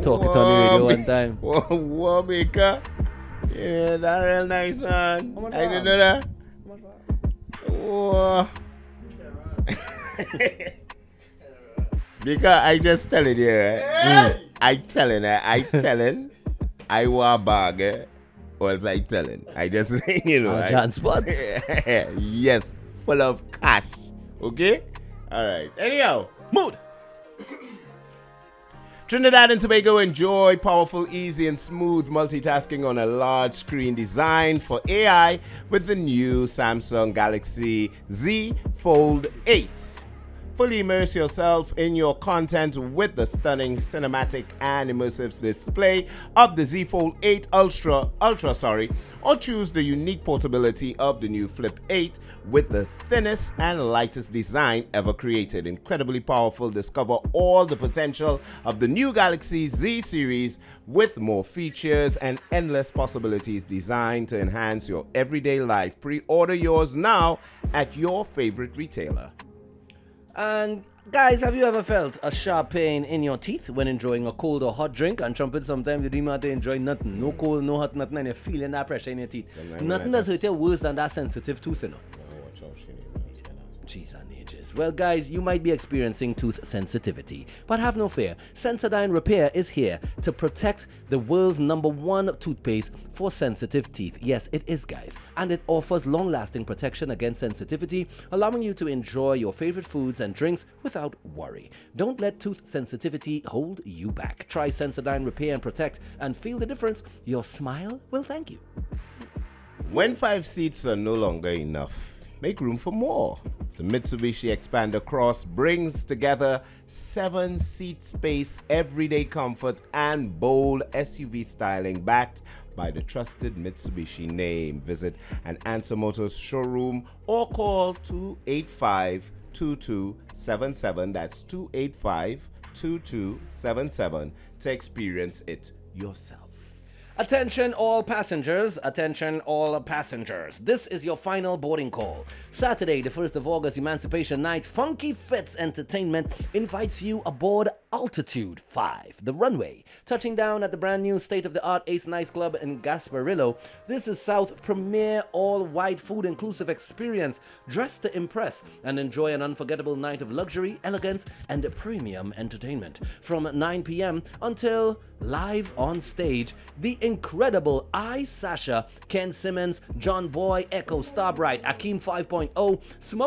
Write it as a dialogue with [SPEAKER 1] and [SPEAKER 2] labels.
[SPEAKER 1] talk it on the radio one time.
[SPEAKER 2] Whoa, Baker. Yeah, that real nice, man. I didn't know that. Whoa. Because I just telling you, I telling, I want bag, or else I telling. I just, you know.
[SPEAKER 1] Transport.
[SPEAKER 2] Yes, full of cash. Okay? Alright. Anyhow,
[SPEAKER 1] Mood.
[SPEAKER 2] Trinidad and Tobago enjoy powerful, easy, and smooth multitasking on a large screen designed for AI with the new Samsung Galaxy Z Fold 8. Fully immerse yourself in your content with the stunning cinematic and immersive display of the Z Fold 8 Ultra, or choose the unique portability of the new Flip 8 with the thinnest and lightest design ever created. Incredibly powerful. Discover all the potential of the new Galaxy Z series with more features and endless possibilities designed to enhance your everyday life. Pre-order yours now at your favorite retailer.
[SPEAKER 1] And guys, have you ever felt a sharp pain in your teeth when enjoying a cold or hot drink? And trumpet, sometimes you don't even have to enjoy nothing. No cold, no hot, nothing, and you're feeling that pressure in your teeth. Nothing does hurt you worse than that sensitive tooth, you know. Jeez and ages. Well, guys, you might be experiencing tooth sensitivity, but have no fear. Sensodyne Repair is here to protect the world's #1 toothpaste for sensitive teeth. Yes, it is, guys. And it offers long-lasting protection against sensitivity, allowing you to enjoy your favorite foods and drinks without worry. Don't let tooth sensitivity hold you back. Try Sensodyne Repair and Protect and feel the difference. Your smile will thank you.
[SPEAKER 2] When 5 seats are no longer enough, make room for more. The Mitsubishi Xpander Cross brings together 7-seat space, everyday comfort, and bold SUV styling backed by the trusted Mitsubishi name. Visit an Answer Motors showroom or call 285-2277. That's 285-2277 to experience it yourself.
[SPEAKER 1] Attention all passengers, This is your final boarding call. Saturday, the 1st of August, Emancipation Night, Funky Fits Entertainment invites you aboard Altitude 5, the runway. Touching down at the brand new state-of-the-art Ace Nice Club in Gasparillo, this is South's premier all-white food-inclusive experience. Dress to impress and enjoy an unforgettable night of luxury, elegance, and premium entertainment. From 9 p.m. until live on stage, the incredible I, Sasha, Ken Simmons, John Boy, Echo Starbright, Akeem 5.0, Smoke